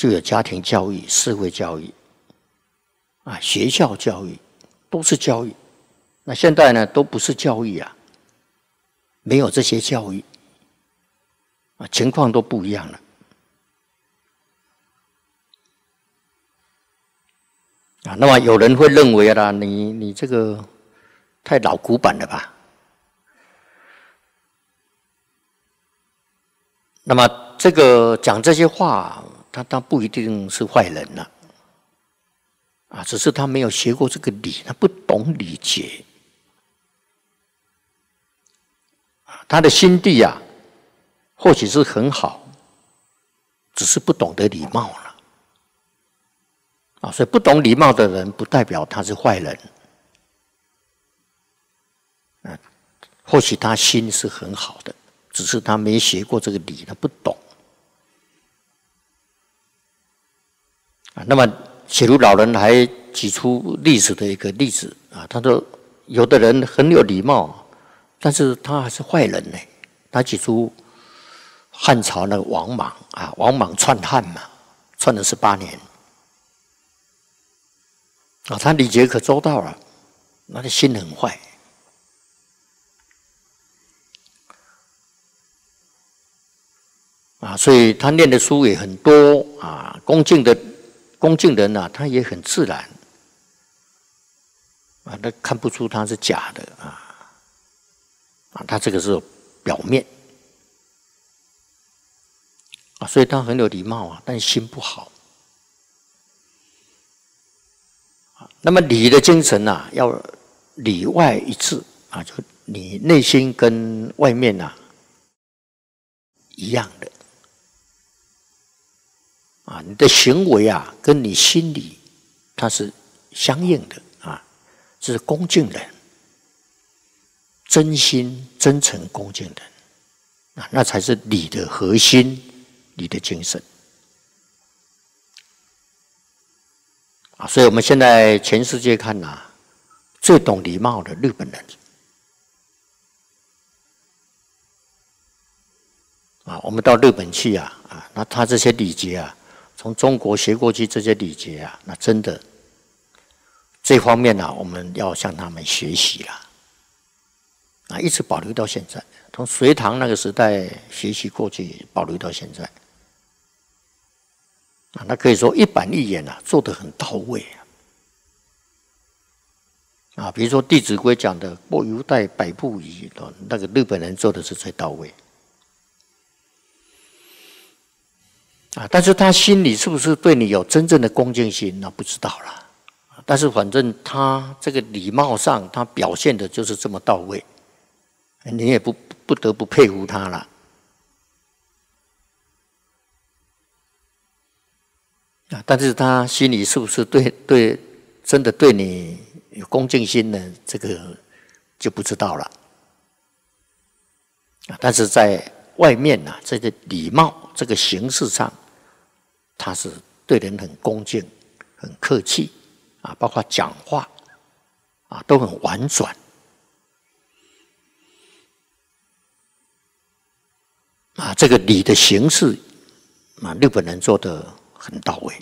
就有家庭教育、社会教育，学校教育，都是教育。那现在呢，都不是教育啊，没有这些教育，情况都不一样了。那么有人会认为啦，你这个太老古板了吧？那么这个讲这些话，他不一定是坏人了，只是他没有学过这个礼，他不懂礼节，他的心地啊，或许是很好，只是不懂得礼貌了，所以不懂礼貌的人，不代表他是坏人，或许他心是很好的。只是他没学过这个理，他不懂。那么写如老人还举出历史的一个例子他说有的人很有礼貌，但是他还是坏人呢。他举出汉朝那个王莽王莽篡汉嘛，篡了18年他礼节可周到了，他的心很坏。所以他念的书也很多恭敬人他也很自然他看不出他是假的他这个是表面所以他很有礼貌但心不好那么礼的精神要里外一致就你内心跟外面一样的。你的行为跟你心里它是相应的这是恭敬人，真心真诚恭敬人那才是礼的核心，礼的精神所以我们现在全世界看最懂礼貌的日本人我们到日本去那他这些礼节从中国学过去这些礼节那真的这方面我们要向他们学习了一直保留到现在，从隋唐那个时代学习过去，保留到现在那可以说一板一眼做得很到位比如说《弟子规》讲的“过犹待百步矣”，那个日本人做的是最到位但是他心里是不是对你有真正的恭敬心，那不知道了。但是反正他这个礼貌上，他表现的就是这么到位，你也不得不佩服他了。但是他心里是不是真的对你有恭敬心呢？这个就不知道了。但是在外面这个礼貌这个形式上，他是对人很恭敬、很客气包括讲话都很婉转这个礼的形式日本人做得很到位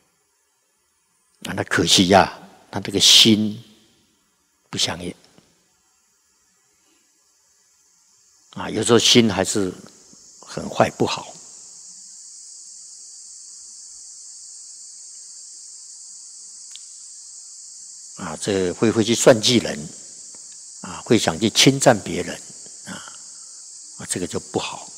那可惜他这个心不相应有时候心还是很坏不好这会去算计人会想去侵占别人这个就不好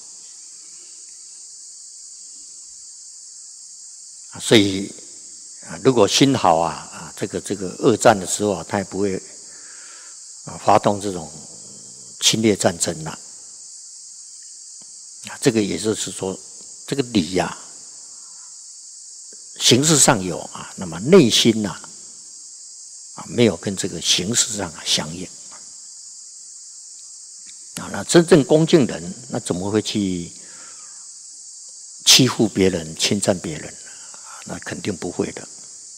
所以如果心好这个恶战的时候他也不会发动这种侵略战争这个也就是说这个礼形式上有那么内心没有跟这个形式上相应那真正恭敬人那怎么会去欺负别人侵占别人那肯定不会的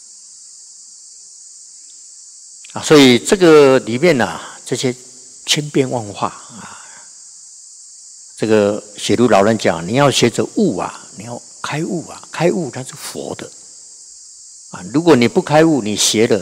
所以这个里面这些千变万化这个写如老人讲你要学着悟你要开悟啊，开悟它是佛的啊。如果你不开悟，你邪了，